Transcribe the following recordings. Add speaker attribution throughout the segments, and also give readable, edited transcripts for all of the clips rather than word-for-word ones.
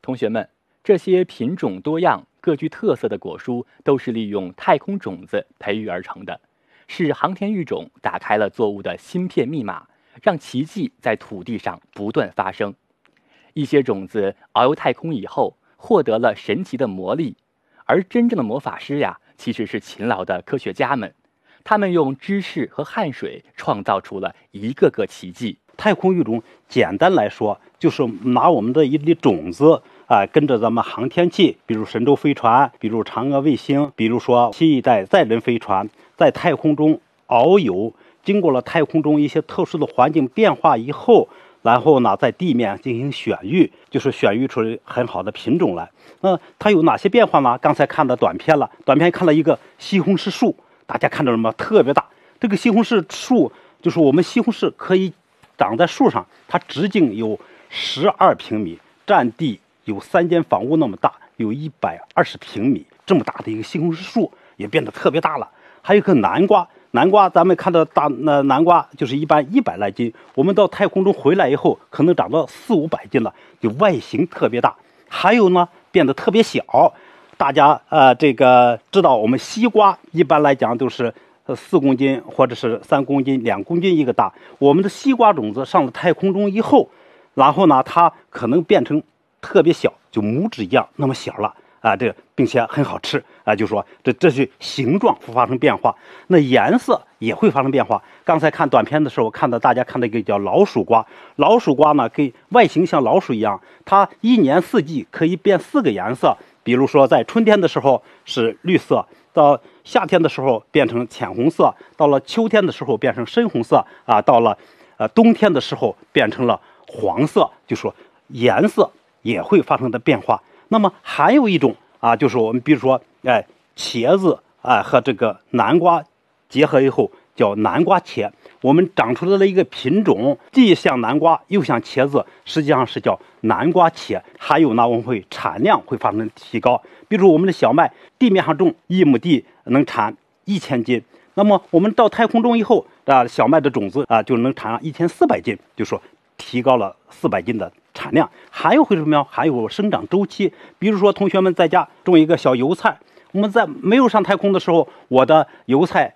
Speaker 1: 同学们，这些品种多样、各具特色的果蔬都是利用太空种子培育而成的，是航天育种打开了作物的芯片密码，让奇迹在土地上不断发生。一些种子遨游太空以后，获得了神奇的魔力，而真正的魔法师呀，其实是勤劳的科学家们。他们用知识和汗水创造出了一个个奇迹。
Speaker 2: 太空育种简单来说，就是拿我们的一粒种子跟着咱们航天器，比如神舟飞船，比如嫦娥卫星，比如说新一代载人飞船，在太空中遨游，经过了太空中一些特殊的环境变化以后，然后呢，在地面进行选育，就是选育出很好的品种来。那它有哪些变化呢？刚才看的短片了，短片看了一个西红柿树，大家看到什么？特别大。这个西红柿树就是我们西红柿可以长在树上，它直径有12平米，占地有3间房屋那么大，有120平米，这么大的一个西红柿树也变得特别大了。还有一个南瓜，南瓜咱们看到南瓜就是一般100来斤，我们到太空中回来以后，可能长到400-500斤了，就外形特别大。还有呢，变得特别小。大家这个知道，我们西瓜一般来讲都是4公斤或者是3公斤、2公斤一个大。我们的西瓜种子上了太空中以后，然后呢，它可能变成特别小，就拇指一样那么小了并且很好吃就说这是形状会发生变化，那颜色也会发生变化。刚才看短片的时候，大家看到一个叫老鼠瓜，老鼠瓜呢跟外形像老鼠一样，它1年4季可以变4个颜色。比如说在春天的时候是绿色，到夏天的时候变成浅红色，到了秋天的时候变成深红色到了冬天的时候变成了黄色，就说颜色也会发生的变化。那么还有一种就是我们比如说茄子和这个南瓜结合以后叫南瓜茄，我们长出来了一个品种，既像南瓜又像茄子，实际上是叫南瓜茄。还有呢，我们会产量会发生提高，比如我们的小麦地面上种1亩地能产1000斤，那么我们到太空中以后小麦的种子就能产上1400斤，就说提高了400斤的产量。还有会什么样？还有生长周期。比如说同学们在家种一个小油菜，我们在没有上太空的时候，我的油菜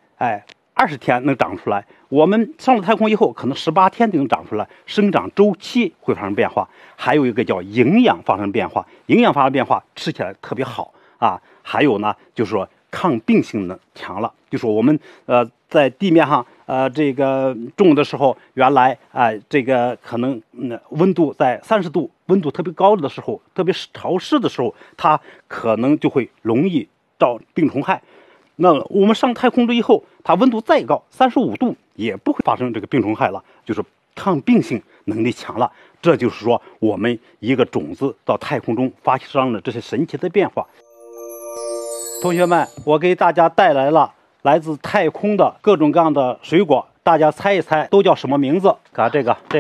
Speaker 2: 20天能长出来，我们上了太空以后可能18天就能长出来，生长周期会发生变化。还有一个叫营养发生变化，营养发生变化吃起来特别好还有呢，就是说抗病性能强了，就说我们在地面上这个种的时候，原来这个可能温度在30度，温度特别高的时候，特别潮湿的时候，它可能就会容易招病虫害。那我们上太空了以后，它温度再高，35度也不会发生这个病虫害了，就是抗病性能力强了。这就是说，我们一个种子到太空中发生了这些神奇的变化。同学们，我给大家带来了来自太空的各种各样的水果，大家猜一猜都叫什么名字？这个